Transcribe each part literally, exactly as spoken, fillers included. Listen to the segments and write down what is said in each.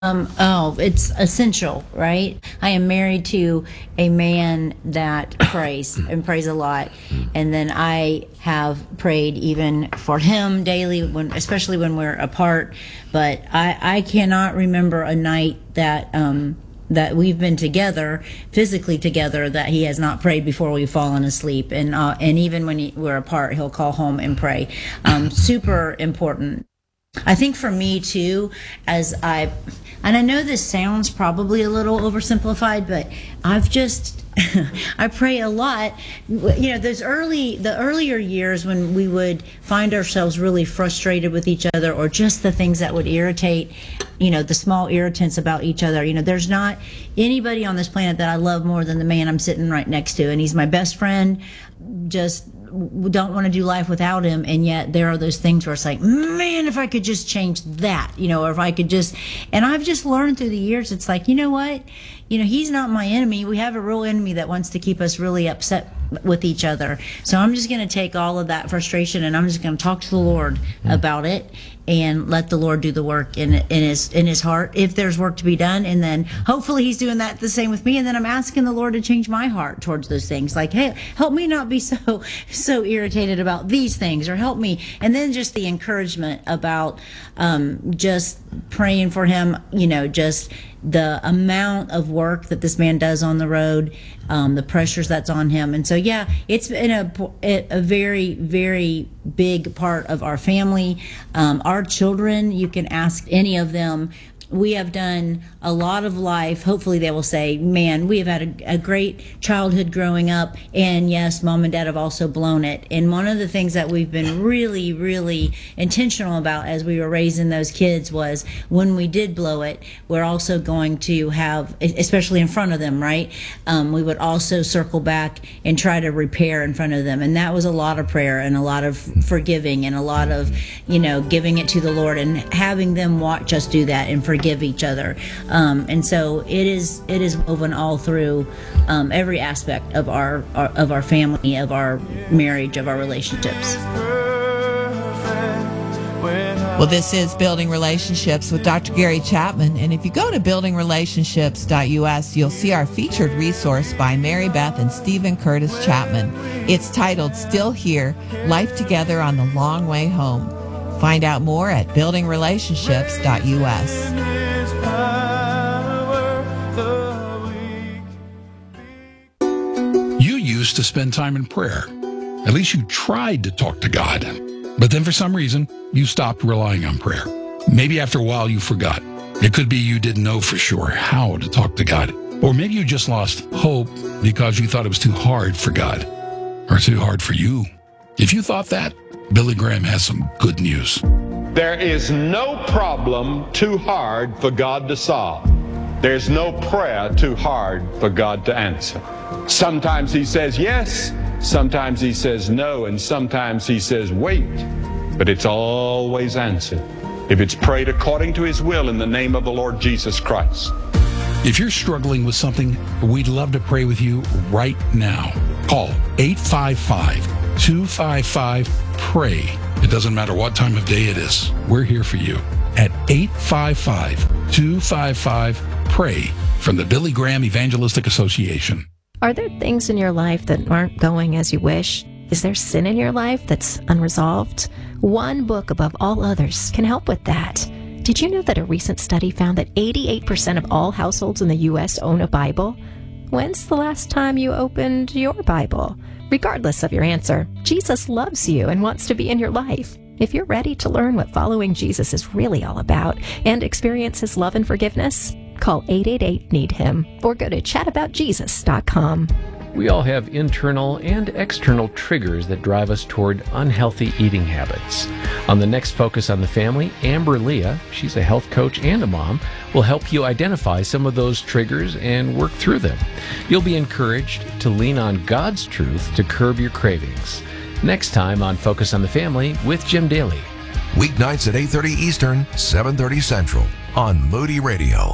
Um, oh, it's essential, right? I am married to a man that prays and prays a lot. And then I have prayed even for him daily, when, especially when we're apart. But I, I cannot remember a night that, um, that we've been together, physically together, that he has not prayed before we've fallen asleep. And, uh, and even when he, we're apart, he'll call home and pray. Um, super important. I think for me too, as I, and I know this sounds probably a little oversimplified, but I've just, I pray a lot. You know, those early, the earlier years when we would find ourselves really frustrated with each other, or just the things that would irritate, you know, the small irritants about each other. You know, there's not anybody on this planet that I love more than the man I'm sitting right next to, and he's my best friend. Just don't want to do life without him, and yet there are those things where it's like, man, if I could just change that, you know, or if I could just, and I've just learned through the years, it's like, you know what, you know, he's not my enemy. We have a real enemy that wants to keep us really upset with each other. So I'm just going to take all of that frustration and I'm just going to talk to the Lord mm. about it, and let the Lord do the work in in his in his heart if there's work to be done. And then hopefully he's doing that the same with me, and then I'm asking the Lord to change my heart towards those things, like, hey, help me not be so so irritated about these things, or help me. And then just the encouragement about um just praying for him, you know, just the amount of work that this man does on the road, um, the pressures that's on him. And so, yeah, it's been a, a very, very big part of our family. Um, our children, you can ask any of them. We have done a lot of life. Hopefully they will say, man, we have had a, a great childhood growing up. And yes, mom and dad have also blown it. And one of the things that we've been really, really intentional about as we were raising those kids was, when we did blow it, we're also going to have, especially in front of them, right? Um, we would also circle back and try to repair in front of them. And that was a lot of prayer and a lot of forgiving and a lot of, you know, giving it to the Lord and having them watch us do that and forgive each other. Um, and so it is it is woven all through um, every aspect of our, our of our family, of our marriage, of our relationships. Well, this is Building Relationships with Doctor Gary Chapman. And if you go to building relationships dot U S, you'll see our featured resource by Mary Beth and Stephen Curtis Chapman. It's titled Still Here, Life Together on the Long Way Home. Find out more at building relationships dot U S. You used to spend time in prayer. At least you tried to talk to God. But then for some reason, you stopped relying on prayer. Maybe after a while you forgot. It could be you didn't know for sure how to talk to God. Or maybe you just lost hope because you thought it was too hard for God. Or too hard for you. If you thought that, Billy Graham has some good news. There is no problem too hard for God to solve. There's no prayer too hard for God to answer. Sometimes he says yes, sometimes he says no, and sometimes he says wait. But it's always answered if it's prayed according to his will in the name of the Lord Jesus Christ. If you're struggling with something, we'd love to pray with you right now. Call eight five five, two five five, PRAY. It doesn't matter what time of day it is. We're here for you at eight five five, two five five, PRAY from the Billy Graham Evangelistic Association. Are there things in your life that aren't going as you wish? Is there sin in your life that's unresolved? One book above all others can help with that. Did you know that a recent study found that eighty-eight percent of all households in the U S own a Bible? When's the last time you opened your Bible? Regardless of your answer, Jesus loves you and wants to be in your life. If you're ready to learn what following Jesus is really all about and experience his love and forgiveness, call eight eight eight, need him or go to chat about jesus dot com. We all have internal and external triggers that drive us toward unhealthy eating habits. On the next Focus on the Family, Amber Leah, she's a health coach and a mom, will help you identify some of those triggers and work through them. You'll be encouraged to lean on God's truth to curb your cravings. Next time on Focus on the Family with Jim Daly. Weeknights at eight thirty Eastern, seven thirty Central on Moody Radio.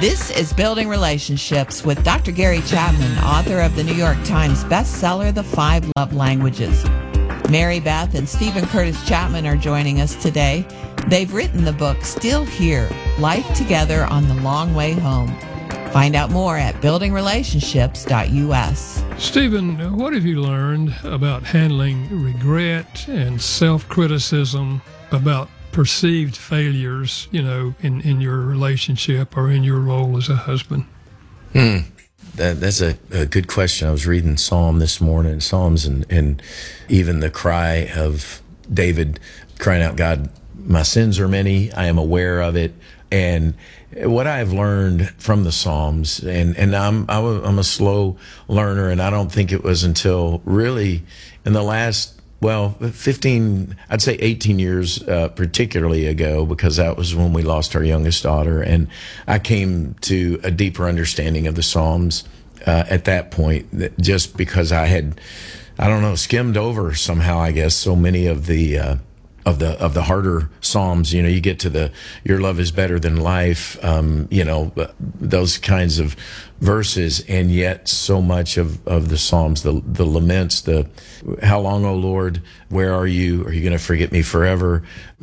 This is Building Relationships with Doctor Gary Chapman, author of the New York Times bestseller, The Five Love Languages. Mary Beth and Stephen Curtis Chapman are joining us today. They've written the book Still Here, Life Together on the Long Way Home. Find out more at building relationships dot U S. Stephen, what have you learned about handling regret and self-criticism about perceived failures, you know, in, in your relationship or in your role as a husband? Hmm. That, that's a, a good question. I was reading Psalm this morning, Psalms, and, and even the cry of David crying out, God, my sins are many, I am aware of it. And what I've learned from the Psalms, and, and I'm, I'm a slow learner, and I don't think it was until really in the last, well, fifteen, I'd say eighteen years, uh, particularly ago, because that was when we lost our youngest daughter. And I came to a deeper understanding of the Psalms uh, at that point, that just because I had, I don't know, skimmed over somehow, I guess, so many of the, uh, of the, of the harder Psalms. You know, you get to the, your love is better than life, um, you know, those kinds of verses. And yet so much of, of the Psalms, the, the laments, the, how long, O Lord, where are you? Are you going to forget me forever?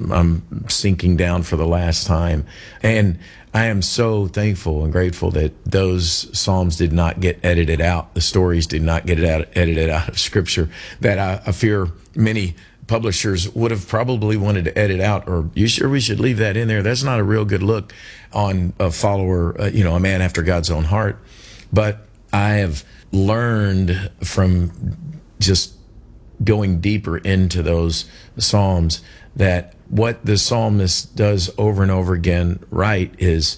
I'm sinking down for the last time. And I am so thankful and grateful that those Psalms did not get edited out. The stories did not get it out, edited out of Scripture, that I, I fear many publishers would have probably wanted to edit out, or you sure we should leave that in there? That's not a real good look on a follower, uh, you know, a man after God's own heart. But I have learned from just going deeper into those Psalms that what the psalmist does over and over again right is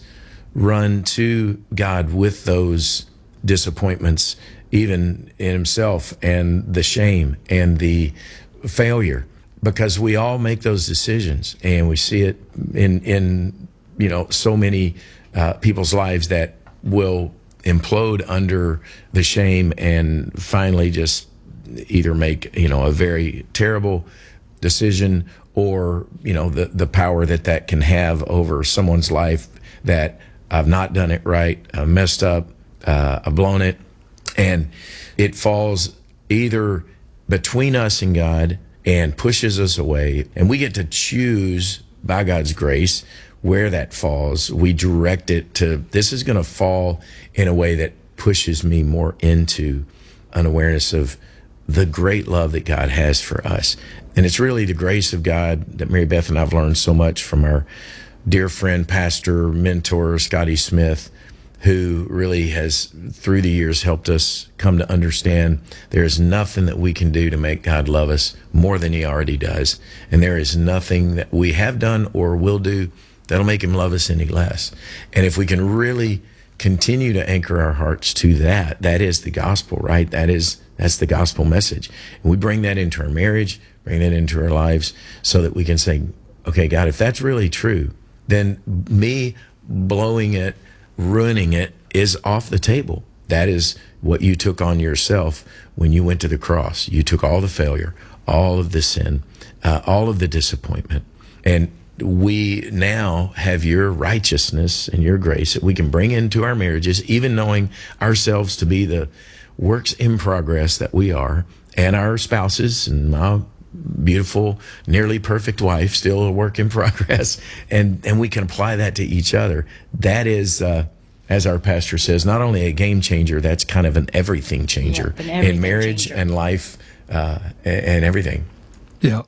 run to God with those disappointments, even in himself, and the shame and the failure, because we all make those decisions, and we see it in, in you know, so many uh, people's lives that will implode under the shame and finally just either make, you know, a very terrible decision, or, you know, the, the power that that can have over someone's life, that I've not done it right, I've messed up, uh, I've blown it, and it falls either between us and God and pushes us away, and we get to choose by God's grace where that falls. We direct it to, this is going to fall in a way that pushes me more into an awareness of the great love that God has for us. And it's really the grace of God that Mary Beth and I've learned so much from our dear friend, pastor, mentor, Scotty Smith, who really has, through the years, helped us come to understand there is nothing that we can do to make God love us more than he already does. And there is nothing that we have done or will do that'll make him love us any less. And if we can really continue to anchor our hearts to that, that is the gospel, right? That is, that's the gospel message. And we bring that into our marriage, bring that into our lives, so that we can say, okay, God, if that's really true, then me blowing it, ruining it, is off the table. That is what you took on yourself when you went to the cross. You took all the failure, all of the sin, uh, all of the disappointment. And we now have your righteousness and your grace that we can bring into our marriages, even knowing ourselves to be the works in progress that we are, and our spouses, and my beautiful, nearly perfect wife, still a work in progress, and and we can apply that to each other. That is, uh, as our pastor says, not only a game changer, that's kind of an everything changer, yeah, an everything in marriage changer. and life uh, and, and everything. Yeah.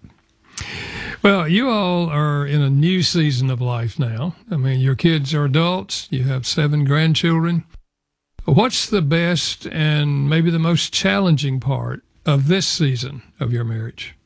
Well, you all are in a new season of life now. I mean, your kids are adults. You have seven grandchildren. What's the best and maybe the most challenging part of this season of your marriage?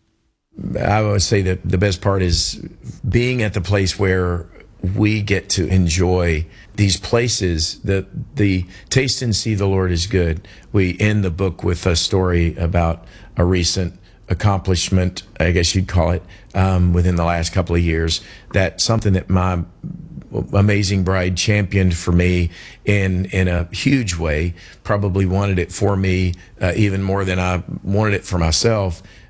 I would say that the best part is being at the place where we get to enjoy these places. The, the taste and see the Lord is good. We end the book with a story about a recent accomplishment, I guess you'd call it, um, within the last couple of years. That's something that my amazing bride championed for me in in a huge way, probably wanted it for me uh, even more than I wanted it for myself.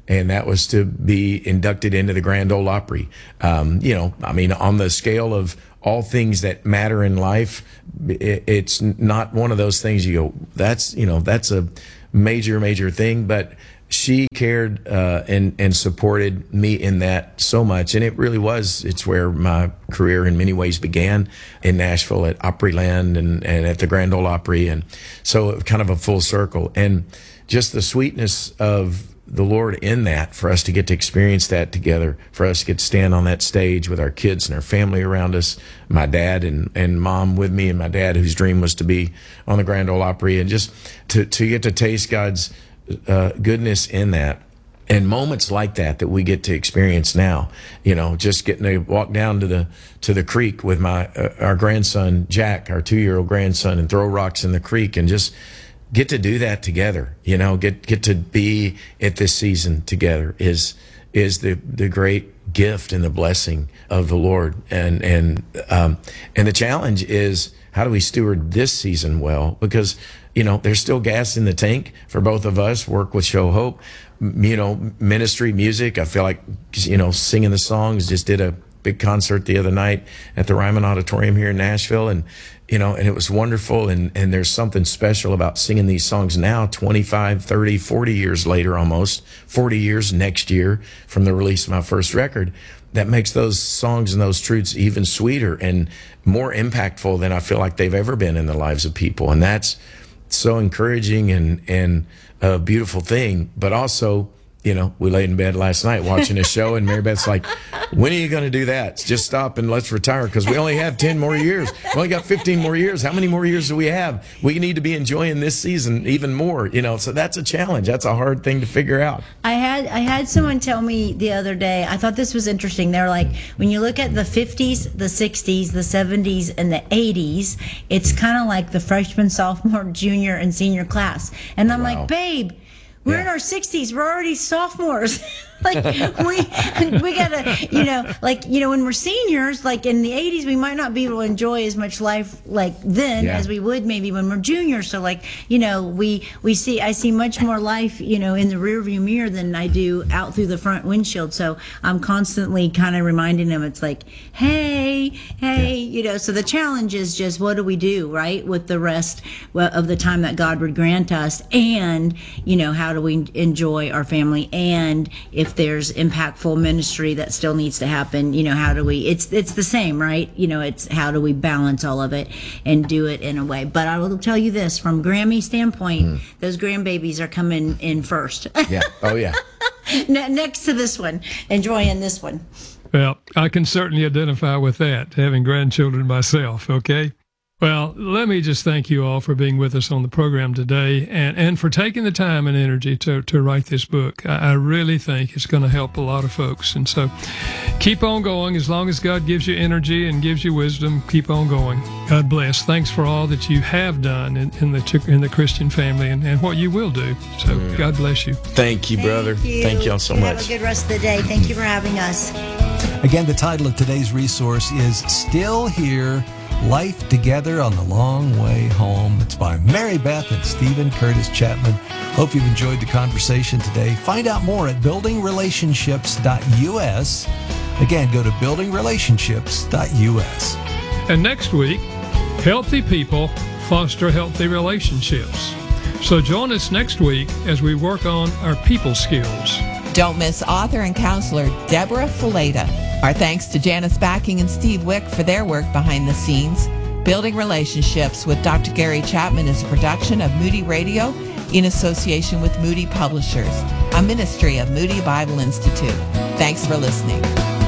and that was to be inducted into the Grand Ole Opry. Um, you know, I mean, on the scale of all things that matter in life, it, it's not one of those things you go, that's, you know, that's a major, major thing. But she cared uh, and, and supported me in that so much. And it really was, it's where my career in many ways began, in Nashville at Opryland and, and at the Grand Ole Opry. And so kind of a full circle. And just the sweetness of the Lord in that, for us to get to experience that together, for us to get to stand on that stage with our kids and our family around us, my dad and, and mom with me, and my dad, whose dream was to be on the Grand Ole Opry, and just to, to get to taste God's uh, goodness in that. And moments like that that we get to experience now, you know, just getting to walk down to the to the creek with my uh, our grandson Jack, our two-year-old grandson, and throw rocks in the creek, and just get to do that together. You know, get get to be at this season together is is the the great gift and the blessing of the Lord. And and um, and the challenge is, how do we steward this season well? Because, you know, there's still gas in the tank for both of us. Work with Show Hope, you know, ministry, music. I feel like, you know, singing the songs. Just did a big concert the other night at the Ryman Auditorium here in Nashville, and you know, and it was wonderful. And and there's something special about singing these songs now, twenty-five, thirty, forty years later, almost forty years next year from the release of my first record, that makes those songs and those truths even sweeter and more impactful than I feel like they've ever been in the lives of people. And that's so encouraging and and a beautiful thing. But also, you know, we laid in bed last night watching a show, and Mary Beth's like, when are you going to do that? Just stop and let's retire, because we only have ten more years. We only got fifteen more years. How many more years do we have? We need to be enjoying this season even more, you know. So that's a challenge. That's a hard thing to figure out. I had I had someone tell me the other day, I thought this was interesting. They're like, when you look at the fifties, the sixties, the seventies, and the eighties, it's kind of like the freshman, sophomore, junior, and senior class. And I'm Wow. like, babe, we're Yeah. in our sixties. We're already sophomores. Like, we we gotta, you know, like, you know, when we're seniors, like in the eighties, we might not be able to enjoy as much life like then Yeah. as we would maybe when we're juniors. So like, you know, we we see I see much more life, you know, in the rearview mirror than I do out through the front windshield. So I'm constantly kind of reminding them, it's like, hey, hey, you know. So the challenge is just, what do we do, right, with the rest of the time that God would grant us, and you know, how do we enjoy our family, and if If there's impactful ministry that still needs to happen, you know, how do we, it's it's the same, right? You know, it's how do we balance all of it and do it in a way. But I will tell you this, from Grammy standpoint, mm. those grandbabies are coming in first. Yeah. Oh, yeah. Ne- next to this one, enjoying this one. Well, I can certainly identify with that, having grandchildren myself, okay? Well, let me just thank you all for being with us on the program today, and, and for taking the time and energy to, to write this book. I, I really think it's going to help a lot of folks. And so keep on going. As long as God gives you energy and gives you wisdom, keep on going. God bless. Thanks for all that you have done in, in the in the Christian family, and, and what you will do. So mm. God bless you. Thank you, brother. Thank you. Thank y'all so you much. Have a good rest of the day. Thank you for having us. Again, the title of today's resource is Still Here, Life Together on the Long Way Home. It's by Mary Beth and Stephen Curtis Chapman. Hope you've enjoyed the conversation today. Find out more at building relationships dot U S. Again, go to building relationships dot U S. And next week, healthy people foster healthy relationships. So join us next week as we work on our people skills. Don't miss author and counselor Deborah Fileta. Our thanks to Janice Backing and Steve Wick for their work behind the scenes. Building Relationships with Doctor Gary Chapman is a production of Moody Radio in association with Moody Publishers, a ministry of Moody Bible Institute. Thanks for listening.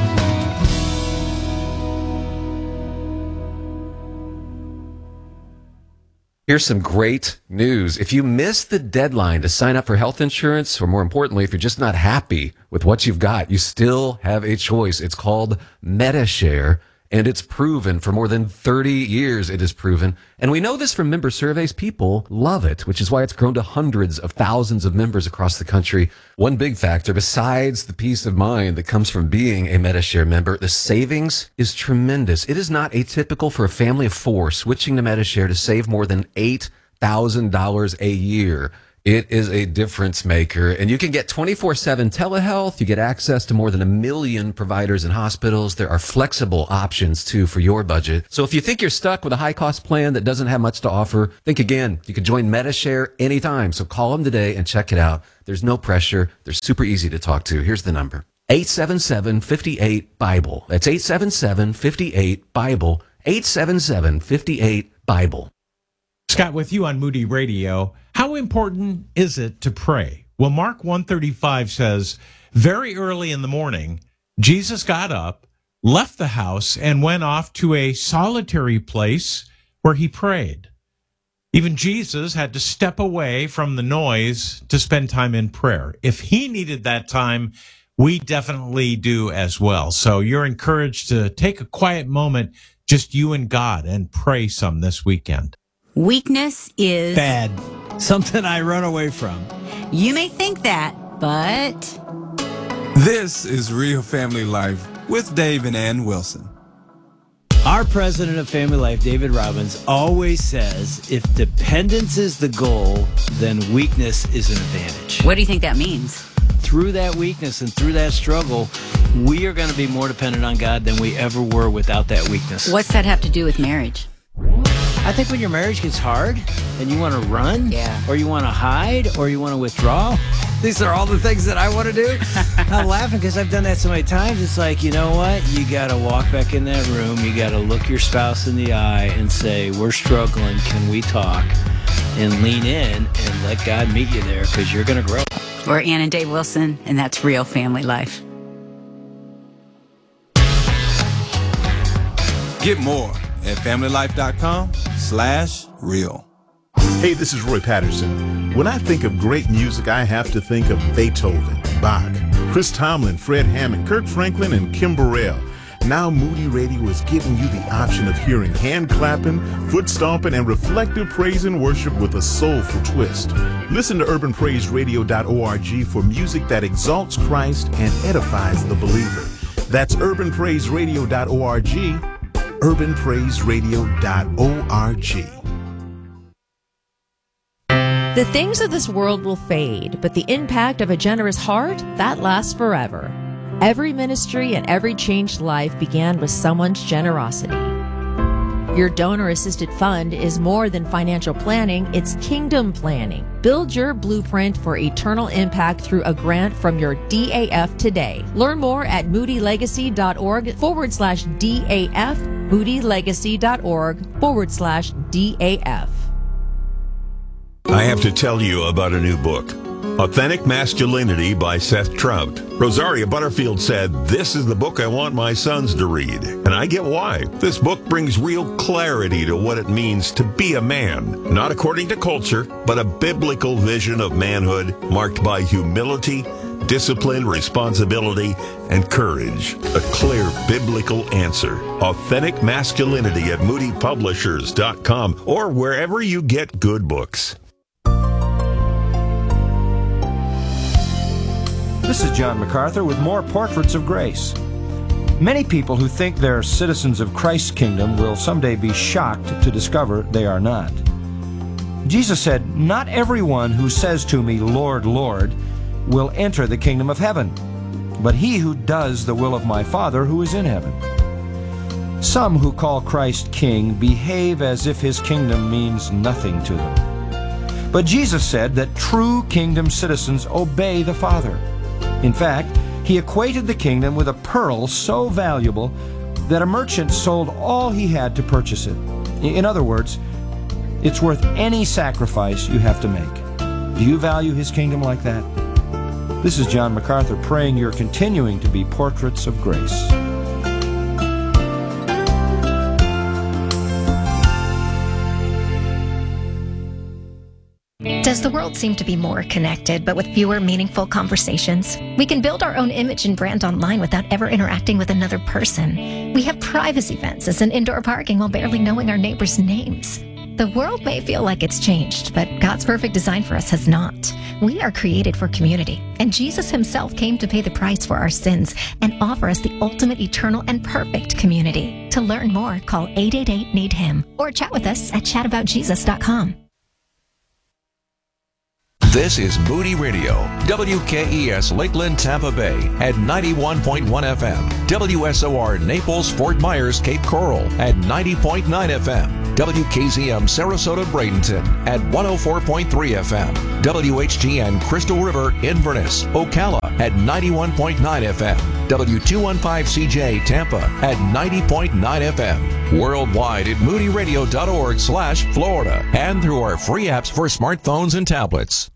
Here's some great news. If you missed the deadline to sign up for health insurance, or more importantly, if you're just not happy with what you've got, you still have a choice. It's called Medi-Share, and it's proven for more than thirty years. It is proven. And we know this from member surveys. People love it, which is why it's grown to hundreds of thousands of members across the country. One big factor, besides the peace of mind that comes from being a Medi-Share member, the savings is tremendous. It is not atypical for a family of four switching to Medi-Share to save more than eight thousand dollars a year. It is a difference maker, and you can get twenty-four seven telehealth. You get access to more than a million providers and hospitals. There are flexible options, too, for your budget. So if you think you're stuck with a high-cost plan that doesn't have much to offer, think again. You can join Medi-Share anytime, so call them today and check it out. There's no pressure. They're super easy to talk to. Here's the number. eight seven seven, five eight, BIBLE. That's eight seven seven, five eight, BIBLE. eight seven seven, five eight, BIBLE. Scott, with you on Moody Radio. How important is it to pray? Well, Mark one thirty-five says, very early in the morning, Jesus got up, left the house, and went off to a solitary place where he prayed. Even Jesus had to step away from the noise to spend time in prayer. If he needed that time, we definitely do as well. So you're encouraged to take a quiet moment, just you and God, and pray some this weekend. Weakness is bad. Something I run away from. You may think that, but this is Real Family Life with Dave and Ann Wilson. Our president of Family Life, David Robbins, always says if dependence is the goal, then weakness is an advantage. What do you think that means? Through that weakness and through that struggle, we are going to be more dependent on God than we ever were without that weakness. What's that have to do with marriage? I think when your marriage gets hard and you want to run, yeah. or you want to hide, or you want to withdraw, these are all the things that I want to do. I'm laughing because I've done that so many times. It's like, you know what? You got to walk back in that room. You got to look your spouse in the eye and say, we're struggling. Can we talk? And lean in and let God meet you there because you're going to grow. We're Ann and Dave Wilson, and that's Real Family Life. Get more at familylife.com slash real. Hey, this is Roy Patterson. When I think of great music, I have to think of Beethoven, Bach, Chris Tomlin, Fred Hammond, Kirk Franklin, and Kim Burrell. Now Moody Radio is giving you the option of hearing hand clapping, foot stomping, and reflective praise and worship with a soulful twist. Listen to urban praise radio dot org for music that exalts Christ and edifies the believer. That's urban praise radio dot org, urban praise radio dot org. The things of this world will fade, but the impact of a generous heart, that lasts forever. Every ministry and every changed life began with someone's generosity. Your donor-assisted fund is more than financial planning, it's kingdom planning. Build your blueprint for eternal impact through a grant from your D A F today. Learn more at moodylegacy.org forward slash DAF, moodylegacy.org forward slash DAF. I have to tell you about a new book, Authentic Masculinity by Seth Trout. Rosaria Butterfield said, "This is the book I want my sons to read." And I get why. This book brings real clarity to what it means to be a man. Not according to culture, but a biblical vision of manhood marked by humility, discipline, responsibility, and courage. A clear biblical answer. Authentic Masculinity at moody publishers dot com or wherever you get good books. This is John MacArthur with more Portraits of Grace. Many people who think they're citizens of Christ's kingdom will someday be shocked to discover they are not. Jesus said, "Not everyone who says to me, 'Lord, Lord,' will enter the kingdom of heaven, but he who does the will of my Father who is in heaven." Some who call Christ king behave as if his kingdom means nothing to them. But Jesus said that true kingdom citizens obey the Father. In fact, he equated the kingdom with a pearl so valuable that a merchant sold all he had to purchase it. In other words, it's worth any sacrifice you have to make. Do you value his kingdom like that? This is John MacArthur praying you're continuing to be portraits of grace. Does the world seem to be more connected, but with fewer meaningful conversations? We can build our own image and brand online without ever interacting with another person. We have privacy fences and indoor parking while barely knowing our neighbors' names. The world may feel like it's changed, but God's perfect design for us has not. We are created for community, and Jesus himself came to pay the price for our sins and offer us the ultimate, eternal, and perfect community. To learn more, call eight eight eight, need him or chat with us at chat about jesus dot com. This is Moody Radio, W K E S Lakeland, Tampa Bay at ninety-one point one F M, W S O R Naples, Fort Myers, Cape Coral at ninety point nine F M, W K Z M Sarasota, Bradenton at one oh four point three F M, W H G N Crystal River, Inverness, Ocala at ninety-one point nine F M, W two fifteen C J Tampa at ninety point nine F M. Worldwide at moodyradio.org slash Florida and through our free apps for smartphones and tablets.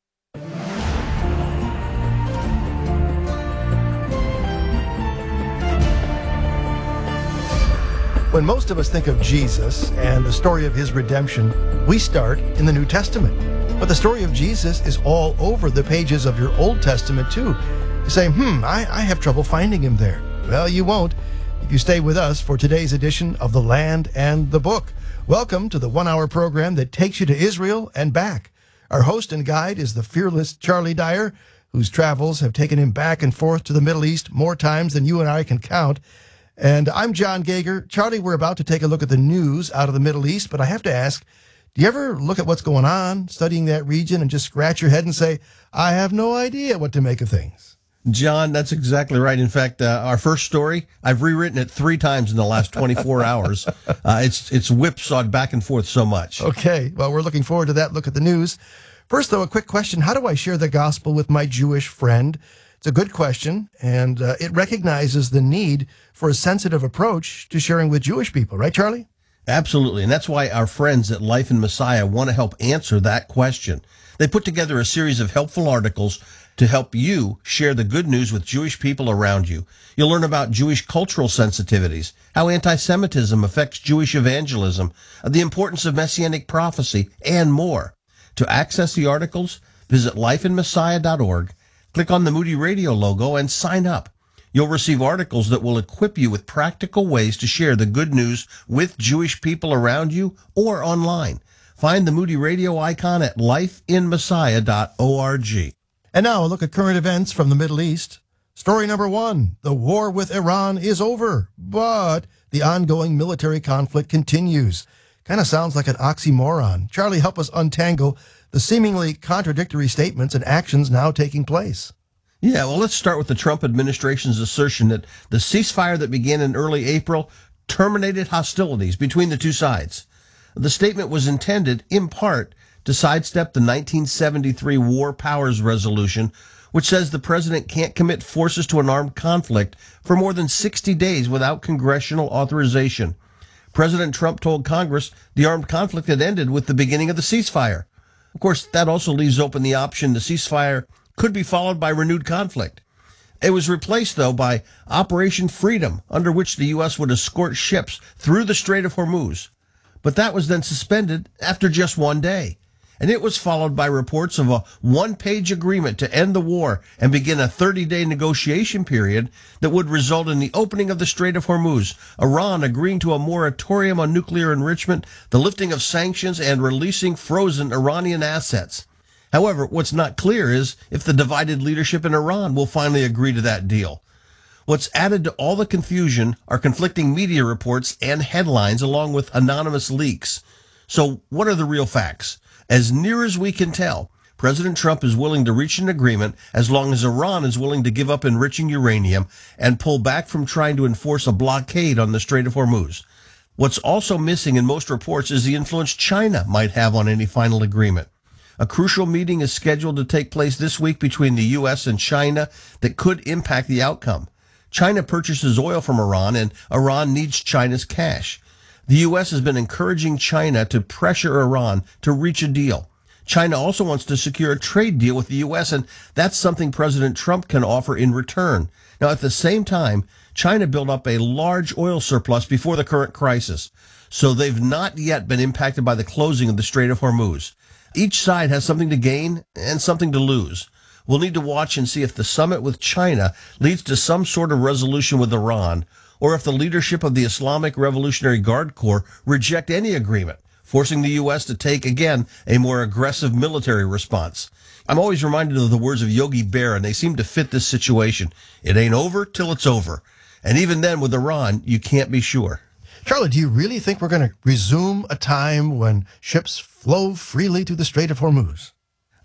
When most of us think of Jesus and the story of his redemption, we start in the New Testament. But the story of Jesus is all over the pages of your Old Testament too. You say, hmm, I, I have trouble finding him there. Well, you won't if you stay with us for today's edition of The Land and the Book. Welcome to the one-hour program that takes you to Israel and back. Our host and guide is the fearless Charlie Dyer, whose travels have taken him back and forth to the Middle East more times than you and I can count. And I'm John Gager. Charlie, we're about to take a look at the news out of the Middle East, but I have to ask, do you ever look at what's going on, studying that region, and just scratch your head and say, I have no idea what to make of things? John, that's exactly right. In fact, uh, our first story, I've rewritten it three times in the last twenty-four hours. Uh, it's it's whipsawed back and forth so much. Okay, well, we're looking forward to that look at the news. First, though, a quick question. How do I share the gospel with my Jewish friend? It's a good question, and uh, it recognizes the need for a sensitive approach to sharing with Jewish people. Right, Charlie? Absolutely, and that's why our friends at Life in Messiah want to help answer that question. They put together a series of helpful articles to help you share the good news with Jewish people around you. You'll learn about Jewish cultural sensitivities, how anti-Semitism affects Jewish evangelism, the importance of messianic prophecy, and more. To access the articles, visit life in messiah dot org, click on the Moody Radio logo, and sign up. You'll receive articles that will equip you with practical ways to share the good news with Jewish people around you or online. Find the Moody Radio icon at life in messiah dot org. And now a look at current events from the Middle East. Story number one, the war with Iran is over, but the ongoing military conflict continues. Kind of sounds like an oxymoron. Charlie, help us untangle the seemingly contradictory statements and actions now taking place. Yeah, well, let's start with the Trump administration's assertion that the ceasefire that began in early April terminated hostilities between the two sides. The statement was intended, in part, to sidestep the nineteen seventy-three War Powers Resolution, which says the president can't commit forces to an armed conflict for more than sixty days without congressional authorization. President Trump told Congress the armed conflict had ended with the beginning of the ceasefire. Of course, that also leaves open the option the ceasefire could be followed by renewed conflict. It was replaced, though, by Operation Freedom, under which the U S would escort ships through the Strait of Hormuz. But that was then suspended after just one day. And it was followed by reports of a one-page agreement to end the war and begin a thirty-day negotiation period that would result in the opening of the Strait of Hormuz, Iran agreeing to a moratorium on nuclear enrichment, the lifting of sanctions, and releasing frozen Iranian assets. However, what's not clear is if the divided leadership in Iran will finally agree to that deal. What's added to all the confusion are conflicting media reports and headlines along with anonymous leaks. So what are the real facts? As near as we can tell, President Trump is willing to reach an agreement as long as Iran is willing to give up enriching uranium and pull back from trying to enforce a blockade on the Strait of Hormuz. What's also missing in most reports is the influence China might have on any final agreement. A crucial meeting is scheduled to take place this week between the U S and China that could impact the outcome. China purchases oil from Iran, and Iran needs China's cash. The U S has been encouraging China to pressure Iran to reach a deal. China also wants to secure a trade deal with the U S, and that's something President Trump can offer in return. Now, at the same time, China built up a large oil surplus before the current crisis, so they've not yet been impacted by the closing of the Strait of Hormuz. Each side has something to gain and something to lose. We'll need to watch and see if the summit with China leads to some sort of resolution with Iran, or if the leadership of the Islamic Revolutionary Guard Corps reject any agreement, forcing the U S to take, again, a more aggressive military response. I'm always reminded of the words of Yogi Berra, and they seem to fit this situation. It ain't over till it's over. And even then, with Iran, you can't be sure. Charlie, do you really think we're going to resume a time when ships flow freely through the Strait of Hormuz?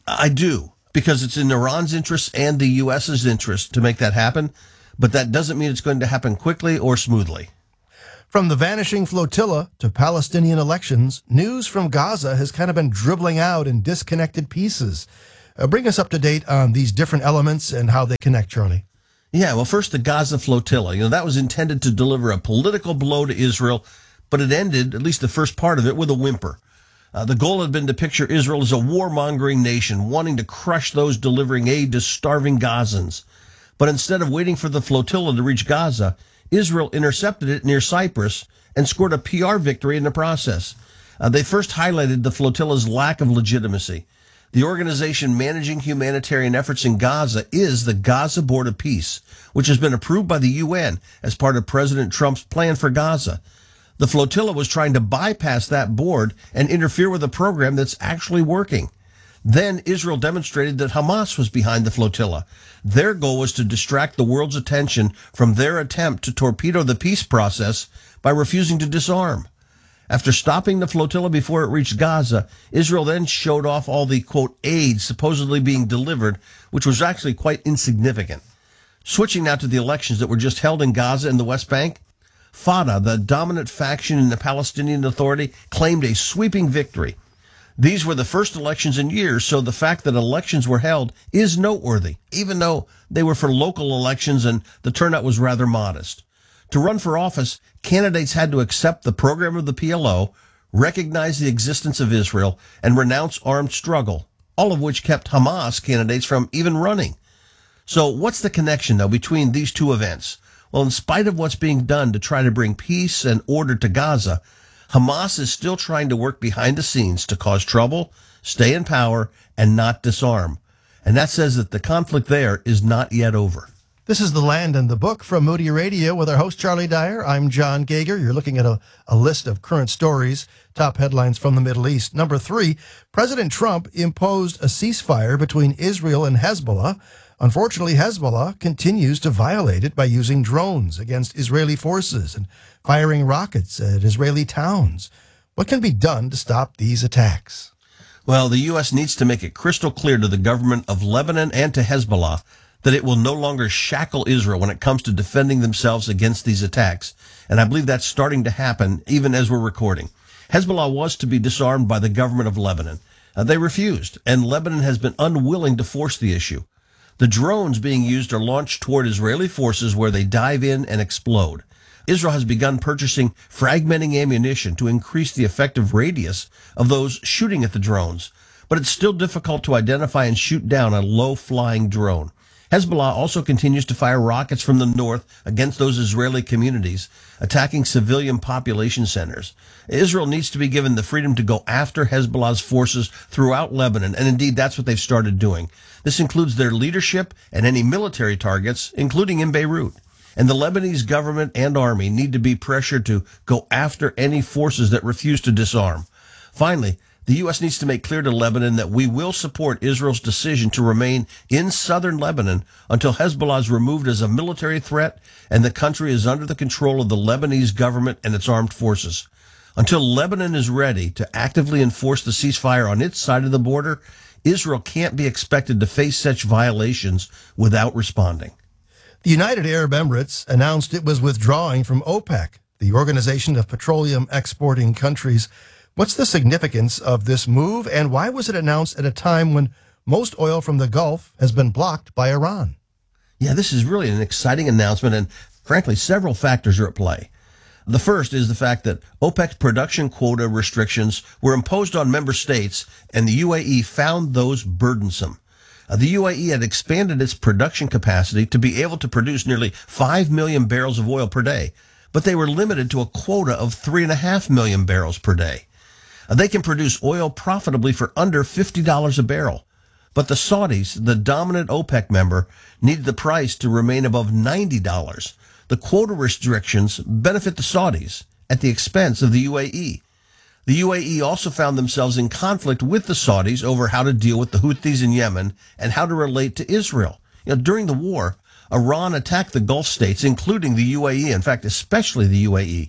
I do, because it's in Iran's interest and the U S's interest to make that happen, but that doesn't mean it's going to happen quickly or smoothly. From the vanishing flotilla to Palestinian elections, news from Gaza has kind of been dribbling out in disconnected pieces. Uh, bring us up to date on these different elements and how they connect, Charlie. Yeah, well, first the Gaza flotilla. You know, that was intended to deliver a political blow to Israel, but it ended, at least the first part of it, with a whimper. Uh, the goal had been to picture Israel as a warmongering nation, wanting to crush those delivering aid to starving Gazans. But instead of waiting for the flotilla to reach Gaza, Israel intercepted it near Cyprus and scored a P R victory in the process. Uh, they first highlighted the flotilla's lack of legitimacy. The organization managing humanitarian efforts in Gaza is the Gaza Board of Peace, which has been approved by the U N as part of President Trump's plan for Gaza. The flotilla was trying to bypass that board and interfere with a program that's actually working. Then Israel demonstrated that Hamas was behind the flotilla. Their goal was to distract the world's attention from their attempt to torpedo the peace process by refusing to disarm. After stopping the flotilla before it reached Gaza, Israel then showed off all the, quote, aid supposedly being delivered, which was actually quite insignificant. Switching now to the elections that were just held in Gaza and the West Bank, Fatah, the dominant faction in the Palestinian Authority, claimed a sweeping victory. These were the first elections in years, so the fact that elections were held is noteworthy, even though they were for local elections and the turnout was rather modest. To run for office, candidates had to accept the program of the P L O, recognize the existence of Israel, and renounce armed struggle, all of which kept Hamas candidates from even running. So what's the connection, though, between these two events? Well, in spite of what's being done to try to bring peace and order to Gaza, Hamas is still trying to work behind the scenes to cause trouble, stay in power, and not disarm. And that says that the conflict there is not yet over. This is The Land and the Book from Moody Radio with our host, Charlie Dyer. I'm John Gager. You're looking at a, a list of current stories, top headlines from the Middle East. Number three, President Trump imposed a ceasefire between Israel and Hezbollah. Unfortunately, Hezbollah continues to violate it by using drones against Israeli forces and firing rockets at Israeli towns. What can be done to stop these attacks? Well, the U S needs to make it crystal clear to the government of Lebanon and to Hezbollah that it will no longer shackle Israel when it comes to defending themselves against these attacks. And I believe that's starting to happen even as we're recording. Hezbollah was to be disarmed by the government of Lebanon. Uh, they refused, and Lebanon has been unwilling to force the issue. The drones being used are launched toward Israeli forces where they dive in and explode. Israel has begun purchasing fragmenting ammunition to increase the effective radius of those shooting at the drones, but it's still difficult to identify and shoot down a low-flying drone. Hezbollah also continues to fire rockets from the north against those Israeli communities, attacking civilian population centers. Israel needs to be given the freedom to go after Hezbollah's forces throughout Lebanon, and indeed that's what they've started doing. This includes their leadership and any military targets, including in Beirut. And the Lebanese government and army need to be pressured to go after any forces that refuse to disarm. Finally, the U S needs to make clear to Lebanon that we will support Israel's decision to remain in southern Lebanon until Hezbollah is removed as a military threat and the country is under the control of the Lebanese government and its armed forces. Until Lebanon is ready to actively enforce the ceasefire on its side of the border, Israel can't be expected to face such violations without responding. The United Arab Emirates announced it was withdrawing from OPEC, the Organization of Petroleum Exporting Countries. What's the significance of this move, and why was it announced at a time when most oil from the Gulf has been blocked by Iran? Yeah, this is really an exciting announcement, and frankly, several factors are at play. The first is the fact that OPEC's production quota restrictions were imposed on member states, and the U A E found those burdensome. Uh, the U A E had expanded its production capacity to be able to produce nearly five million barrels of oil per day, but they were limited to a quota of three point five million barrels per day. Uh, they can produce oil profitably for under fifty dollars a barrel. But the Saudis, the dominant OPEC member, needed the price to remain above ninety dollars. The quota restrictions benefit the Saudis at the expense of the U A E. The U A E also found themselves in conflict with the Saudis over how to deal with the Houthis in Yemen and how to relate to Israel. You know, during the war, Iran attacked the Gulf states, including the U A E, in fact, especially the U A E.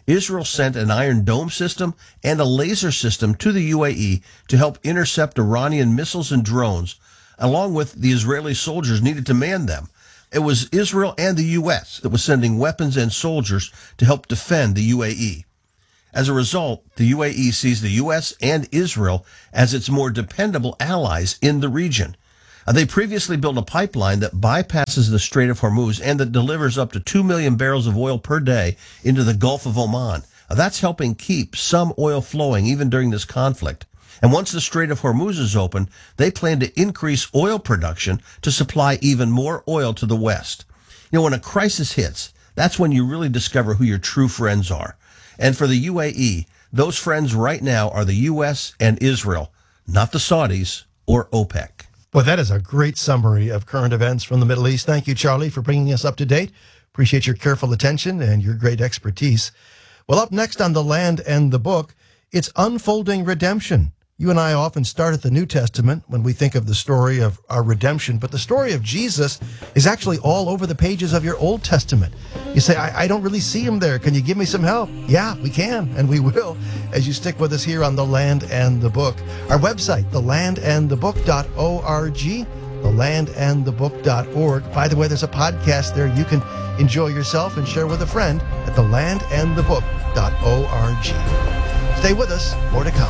Israel sent an Iron Dome system and a laser system to the U A E to help intercept Iranian missiles and drones, along with the Israeli soldiers needed to man them. It was Israel and the U S that was sending weapons and soldiers to help defend the U A E. As a result, the U A E sees the U S and Israel as its more dependable allies in the region. Uh, they previously built a pipeline that bypasses the Strait of Hormuz and that delivers up to two million barrels of oil per day into the Gulf of Oman. Uh, that's helping keep some oil flowing even during this conflict. And once the Strait of Hormuz is open, they plan to increase oil production to supply even more oil to the West. You know, when a crisis hits, that's when you really discover who your true friends are. And for the U A E, those friends right now are the U S and Israel, not the Saudis or OPEC. Well, that is a great summary of current events from the Middle East. Thank you, Charlie, for bringing us up to date. Appreciate your careful attention and your great expertise. Well, up next on The Land and the Book, it's Unfolding Redemption. You and I often start at the New Testament when we think of the story of our redemption, but the story of Jesus is actually all over the pages of your Old Testament. You say, I, I don't really see him there. Can you give me some help? Yeah, we can, and we will, as you stick with us here on The Land and the Book. Our website, the land and the book dot org, the land and the book dot org. By the way, there's a podcast there you can enjoy yourself and share with a friend at the land and the book dot org. Stay with us, more to come.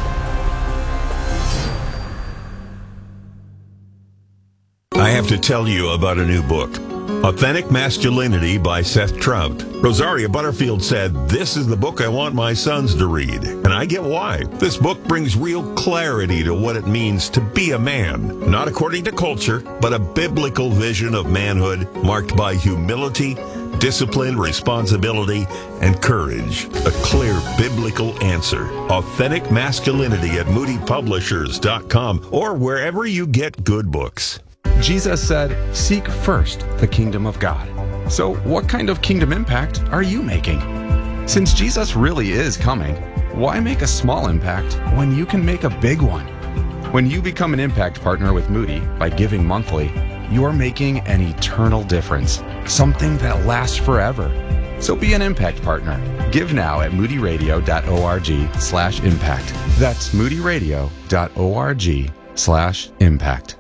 I have to tell you about a new book, Authentic Masculinity by Seth Trout. Rosaria Butterfield said, "This is the book I want my sons to read." And I get why. This book brings real clarity to what it means to be a man, not according to culture, but a biblical vision of manhood marked by humility, discipline, responsibility, and courage. A clear biblical answer. Authentic Masculinity at moody publishers dot com or wherever you get good books. Jesus said, "Seek first the kingdom of God." So what kind of kingdom impact are you making? Since Jesus really is coming, why make a small impact when you can make a big one? When you become an impact partner with Moody by giving monthly, you are making an eternal difference, something that lasts forever. So be an impact partner. Give now at moody radio dot org slash impact. That's moody radio dot org slash impact.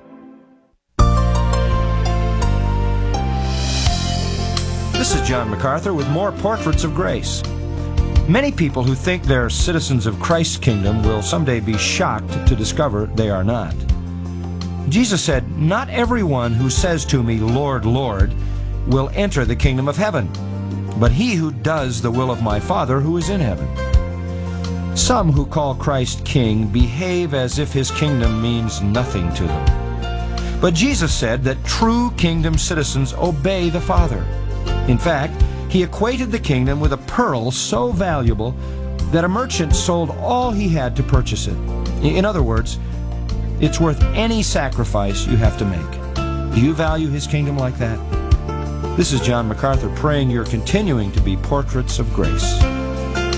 This is John MacArthur with more Portraits of Grace. Many people who think they're citizens of Christ's kingdom will someday be shocked to discover they are not. Jesus said, "Not everyone who says to me, 'Lord, Lord,' will enter the kingdom of heaven, but he who does the will of my Father who is in heaven." Some who call Christ king behave as if his kingdom means nothing to them. But Jesus said that true kingdom citizens obey the Father. In fact, he equated the kingdom with a pearl so valuable that a merchant sold all he had to purchase it. In other words, it's worth any sacrifice you have to make. Do you value his kingdom like that? This is John MacArthur praying you're continuing to be portraits of grace.